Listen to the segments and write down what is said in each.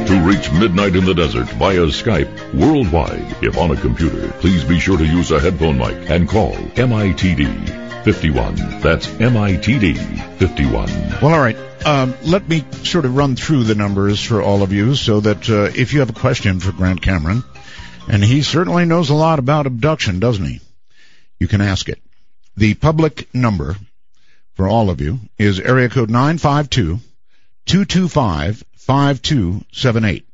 To reach Midnight in the Desert via Skype worldwide, if on a computer, please be sure to use a headphone mic and call MITD 51. That's MITD 51. Well, all right. Let me sort of run through the numbers for all of you so that if you have a question for Grant Cameron, and he certainly knows a lot about abduction, doesn't he? You can ask it. The public number for all of you is area code 952-225-5278.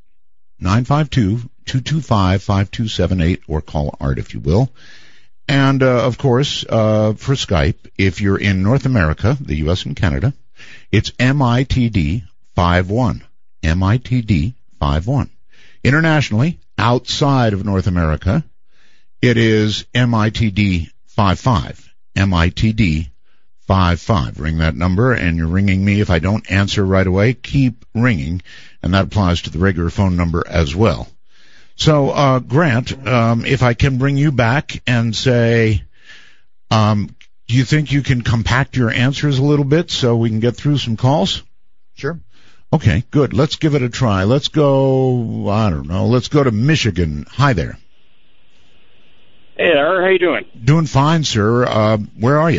952-225-5278, or call Art if you will. And, of course, for Skype, if you're in North America, the U.S. and Canada, it's MITD 51. MITD 51. Internationally, outside of North America, it is MITD 55. MITD 55. Ring that number, and you're ringing me. If I don't answer right away, keep ringing, and that applies to the regular phone number as well. So, Grant, if I can bring you back and say, do you think you can compact your answers a little bit so we can get through some calls? Sure. Okay, good. Let's give it a try. Let's go, I don't know, let's go to Michigan. Hi there. Hey there, how you doing? Doing fine, sir. Where are you?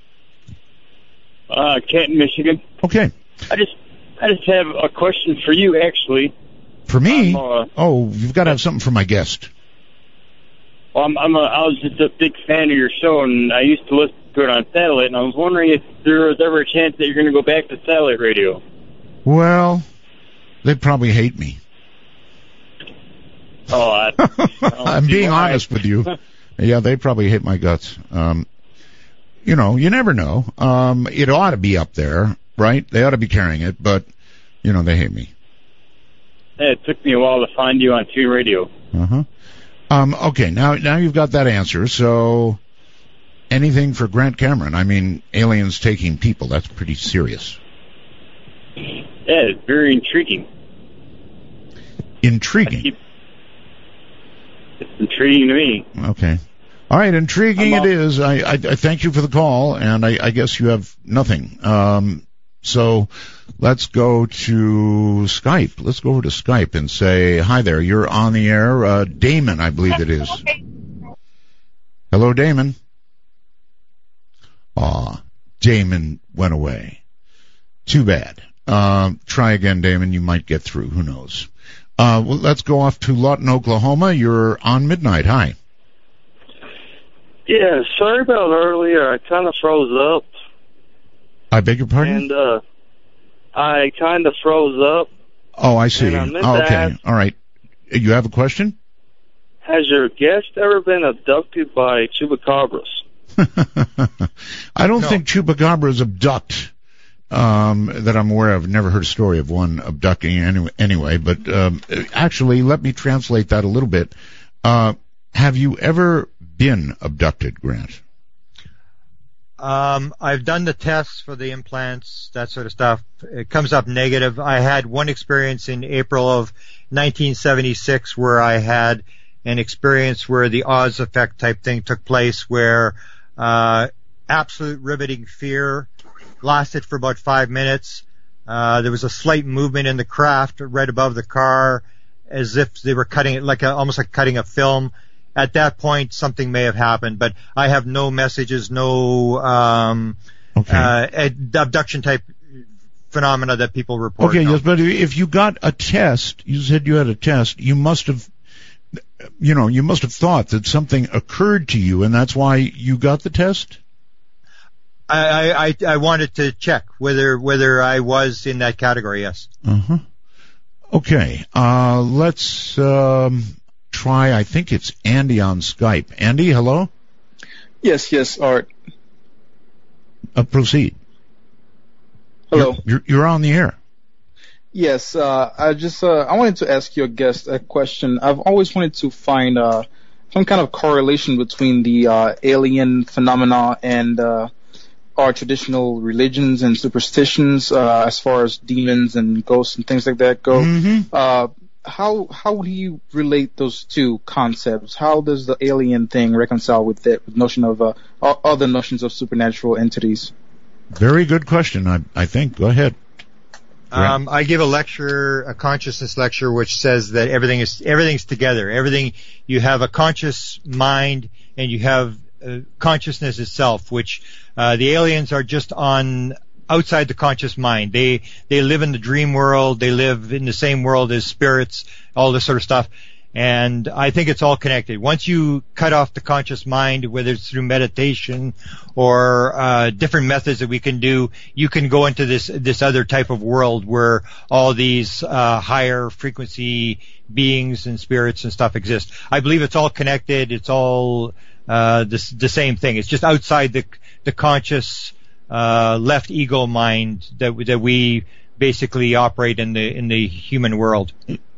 Canton, Michigan. Okay. I just have a question for you, actually. For me? You've got to have something for my guest. Well, I was just a big fan of your show, and I used to listen to it on satellite, and I was wondering if there was ever a chance that you're going to go back to satellite radio. Well, they'd probably hate me. I'm being honest with you. Yeah, they probably hate my guts. You never know. It ought to be up there, right? They ought to be carrying it, but, they hate me. Yeah, it took me a while to find you on T Radio. Uh-huh. Okay, now you've got that answer, so anything for Grant Cameron? I mean, aliens taking people, that's pretty serious. Yeah, it's very intriguing. Intriguing? It's intriguing to me. Okay. All right, intriguing it is. I thank you for the call, and I guess you have nothing. So let's go to Skype. Let's go over to Skype and say, hi there, you're on the air. Damon, I believe it is. Hello, Damon. Damon went away. Too bad. Try again, Damon. You might get through. Who knows? Well, let's go off to Lawton, Oklahoma. You're on Midnight. Hi. Yeah, sorry about earlier. I kind of froze up. I beg your pardon? And I kind of froze up. Oh, I see. Okay. All right. You have a question? Has your guest ever been abducted by chupacabras? I don't think chupacabras abduct that I'm aware of. Never heard a story of one abducting anyway. But actually, let me translate that a little bit. Have you ever been abducted, Grant? I've done the tests for the implants, that sort of stuff. It comes up negative. I had one experience in April of 1976 where I had an experience where the Oz effect type thing took place, where absolute riveting fear lasted for about 5 minutes. There was a slight movement in the craft right above the car, as if they were cutting it, almost like cutting a film. At that point, something may have happened, but I have no messages, no abduction type phenomena that people report. Okay, yes, but if you got a test, you said you had a test, you must have thought that something occurred to you, and that's why you got the test? I wanted to check whether I was in that category, yes. Uh-huh. Okay, let's try, I think it's Andy on Skype. Andy, hello? Yes, Art. Proceed. Hello. You're on the air. Yes, I wanted to ask your guest a question. I've always wanted to find some kind of correlation between the alien phenomena and our traditional religions and superstitions as far as demons and ghosts and things like that go. Mm-hmm. How do you relate those two concepts? How does the alien thing reconcile with the notion of other notions of supernatural entities? Very good question, I think. Go ahead. I give a consciousness lecture, which says that everything's together. Everything, you have a conscious mind and you have consciousness itself, which the aliens are just on outside the conscious mind. They live in the dream world. They live in the same world as spirits, all this sort of stuff. And I think it's all connected. Once you cut off the conscious mind, whether it's through meditation or different methods that we can do, you can go into this other type of world where all these higher frequency beings and spirits and stuff exist. I believe it's all connected. It's all the same thing. It's just outside the conscious left ego mind that we basically operate in the human world.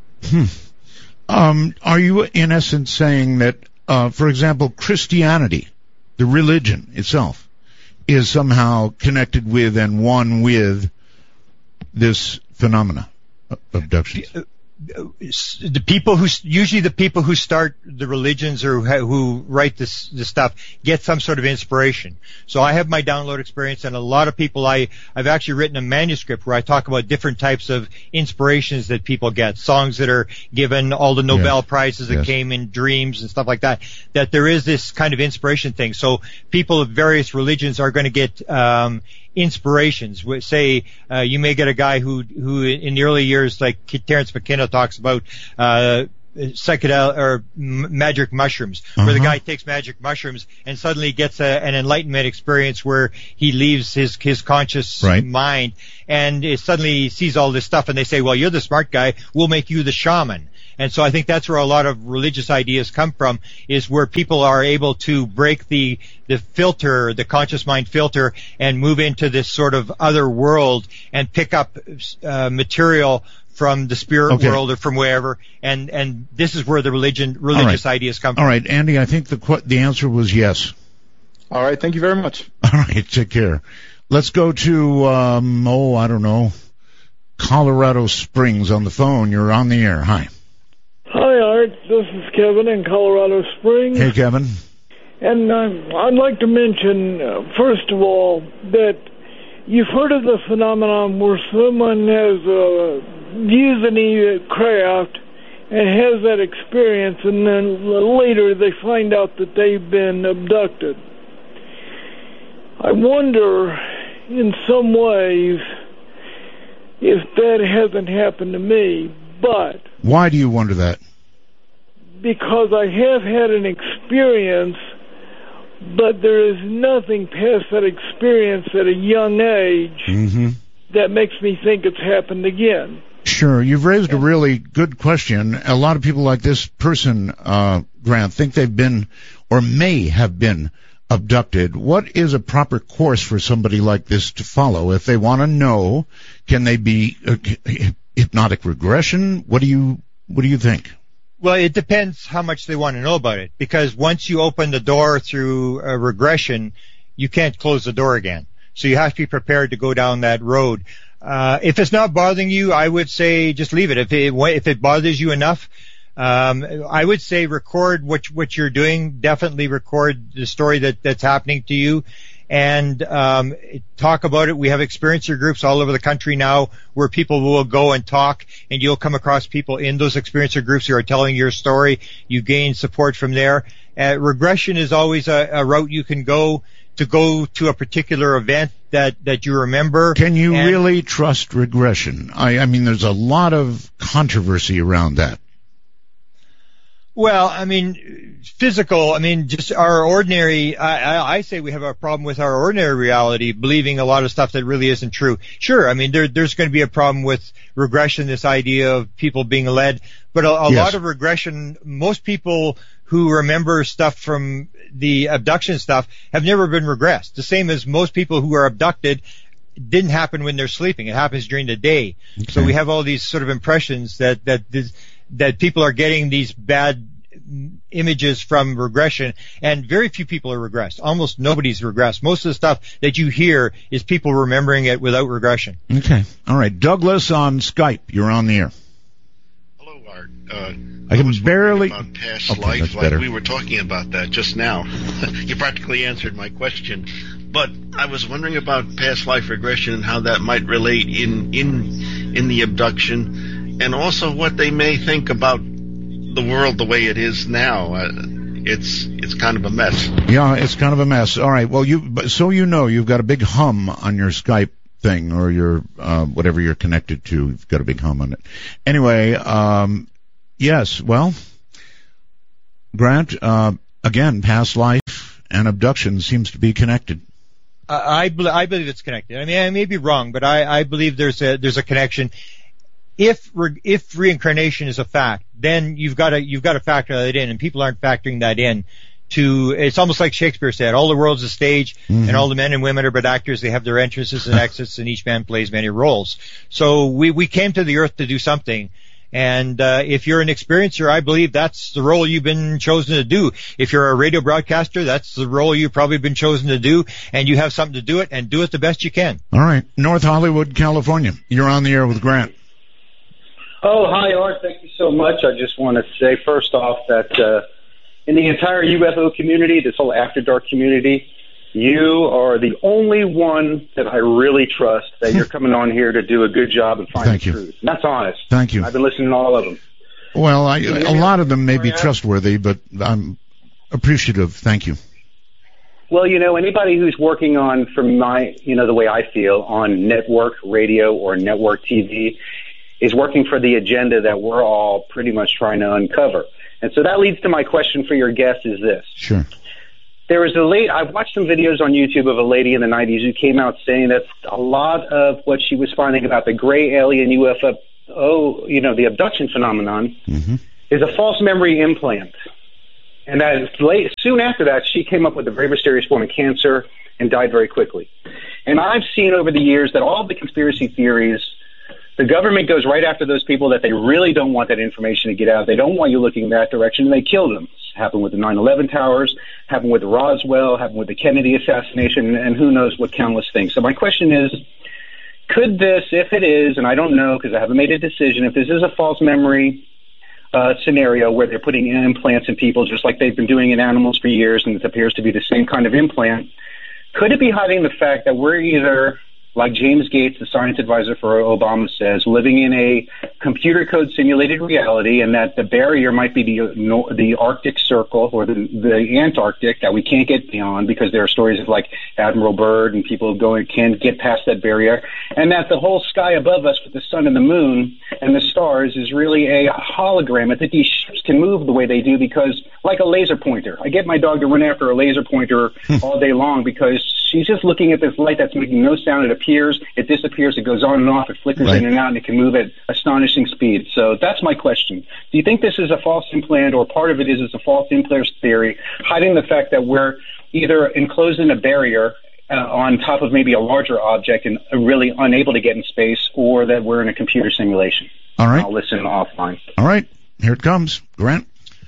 Are you in essence saying that, for example, Christianity, the religion itself, is somehow connected with and one with this phenomena, abductions? The people who start the religions or who write this stuff get some sort of inspiration. So I have my download experience, and a lot of people, I've actually written a manuscript where I talk about different types of inspirations that people get, songs that are given, all the Nobel Prizes that came in dreams and stuff like that, that there is this kind of inspiration thing. So people of various religions are going to get inspirations. Say you may get a guy who in the early years, like Terence McKenna talks about psychedelic or magic mushrooms, where the guy takes magic mushrooms and suddenly gets an enlightenment experience where he leaves his conscious mind, and suddenly sees all this stuff, and they say, well, you're the smart guy, we'll make you the shaman. And so I think that's where a lot of religious ideas come from, is where people are able to break the filter, the conscious mind filter, and move into this sort of other world and pick up material from the spirit world or from wherever. And this is where the religious ideas come from. All right, Andy, I think the answer was yes. All right, thank you very much. All right, take care. Let's go to, I don't know, Colorado Springs on the phone. You're on the air. Hi. Hi, Art. This is Kevin in Colorado Springs. Hey, Kevin. And I'd like to mention, first of all, that you've heard of the phenomenon where someone has used any craft and has that experience, and then later they find out that they've been abducted. I wonder, in some ways, if that hasn't happened to me, but... Why do you wonder that? Because I have had an experience, but there is nothing past that experience at a young age that makes me think it's happened again. Sure. You've raised a really good question. A lot of people like this person, Grant, think they've been or may have been abducted. What is a proper course for somebody like this to follow? If they want to know, can they be hypnotic regression? What do you think? Well, it depends how much they want to know about it, because once you open the door through a regression, you can't close the door again. So you have to be prepared to go down that road. If it's not bothering you, I would say just leave it. If it bothers you enough, I would say record what you're doing. Definitely record the story that's happening to you, and talk about it. We have experiencer groups all over the country now where people will go and talk, and you'll come across people in those experiencer groups who are telling your story. You gain support from there. Regression is always a route you can go to a particular event that you remember. Can you really trust regression? I mean, there's a lot of controversy around that. Well, I mean, just our ordinary, I say we have a problem with our ordinary reality, believing a lot of stuff that really isn't true. Sure, I mean, there's going to be a problem with regression, this idea of people being led, but a lot of regression, most people who remember stuff from the abduction stuff have never been regressed. The same as most people who are abducted didn't happen when they're sleeping. It happens during the day. Okay. So we have all these sort of impressions that people are getting these bad images from regression, and very few people are regressed. Almost nobody's regressed. Most of the stuff that you hear is people remembering it without regression. Okay. All right. Douglas on Skype. You're on the air. Hello, Art. I can barely... About past life, like we were talking about that just now. You practically answered my question. But I was wondering about past life regression and how that might relate in in the abduction, and also what they may think about the world the way it is now. It's kind of a mess. Yeah, it's kind of a mess. All right. Well, you've got a big hum on your Skype thing, or your whatever you're connected to. You've got a big hum on it. Anyway, yes. Well, Grant, again, past life and abduction seems to be connected. I believe it's connected. I mean, I may be wrong, but I believe there's a connection. If reincarnation is a fact, then you've got to factor that in, and people aren't factoring that in. It's almost like Shakespeare said, all the world's a stage, and all the men and women are but actors. They have their entrances and exits, and each man plays many roles. So we came to the earth to do something. And if you're an experiencer, I believe that's the role you've been chosen to do. If you're a radio broadcaster, that's the role you've probably been chosen to do, and you have something to do it, and do it the best you can. All right. North Hollywood, California. You're on the air with Grant. Oh, hi, Art. Thank you so much. I just want to say, first off, that in the entire UFO community, this whole After Dark community, you are the only one that I really trust, that you're coming on here to do a good job and find the truth. And that's honest. Thank you. I've been listening to all of them. Well, a lot of them may be trustworthy, but I'm appreciative. Thank you. Well, anybody who's working on, from my, the way I feel, on network radio or network TV is working for the agenda that we're all pretty much trying to uncover. And so that leads to my question for your guest is this. Sure. There was I've watched some videos on YouTube of a lady in the 90s who came out saying that a lot of what she was finding about the gray alien UFO, the abduction phenomenon, is a false memory implant. And that soon after that, she came up with a very mysterious form of cancer and died very quickly. And I've seen over the years that all the conspiracy theories, the government goes right after those people that they really don't want that information to get out. They don't want you looking in that direction, and they kill them. It's happened with the 9/11 towers, happened with Roswell, happened with the Kennedy assassination, and who knows what countless things. So my question is, could this, if it is, and I don't know because I haven't made a decision, if this is a false memory scenario where they're putting implants in people just like they've been doing in animals for years, and it appears to be the same kind of implant, could it be hiding the fact that we're either, like James Gates, the science advisor for Obama, says, living in a computer code simulated reality, and that the barrier might be the Arctic Circle or the Antarctic that we can't get beyond because there are stories of like Admiral Byrd and people can't get past that barrier, and that the whole sky above us with the sun and the moon and the stars is really a hologram, and that these ships can move the way they do because, like a laser pointer. I get my dog to run after a laser pointer all day long because she's just looking at this light that's making no sound. It appears, it disappears, it goes on and off, it flickers in and out, and it can move at astonishing speed. So that's my question. Do you think this is a false implant, or part of it is a false implant theory, hiding the fact that we're either enclosed in a barrier on top of maybe a larger object and really unable to get in space, or that we're in a computer simulation? All right. I'll listen offline. All right. Here it comes. Grant?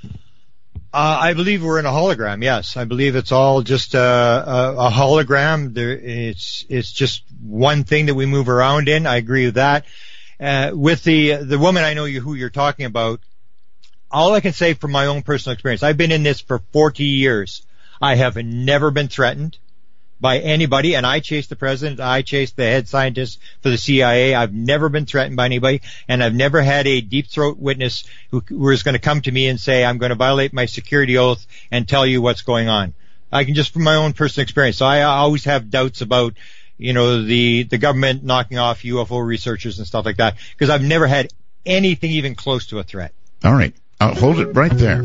I believe we're in a hologram. Yes, I believe it's all just a hologram. It's just one thing that we move around in. I agree with that. With the woman I know who you're talking about, all I can say from my own personal experience, I've been in this for 40 years. I have never been threatened by anybody, and I chased the president, I chased the head scientist for the CIA. I've never been threatened by anybody, and I've never had a deep throat witness who was going to come to me and say, I'm going to violate my security oath and tell you what's going on. I can just from my own personal experience. So I always have doubts about, the government knocking off UFO researchers and stuff like that, because I've never had anything even close to a threat. All right. I'll hold it right there.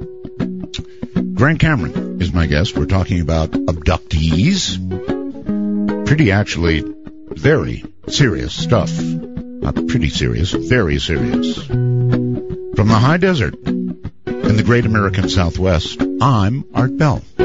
Grant Cameron is my guest. We're talking about abductees. Pretty, actually, very serious stuff. Not pretty serious, very serious. From the high desert in the great American Southwest, I'm Art Bell.